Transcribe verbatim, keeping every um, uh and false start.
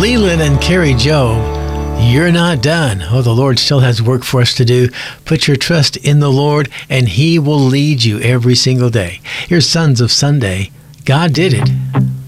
Leland and Carrie Joe, you're not done. Oh, the Lord still has work for us to do. Put your trust in the Lord, and He will lead you every single day. Here's Sons of Sunday. God did it.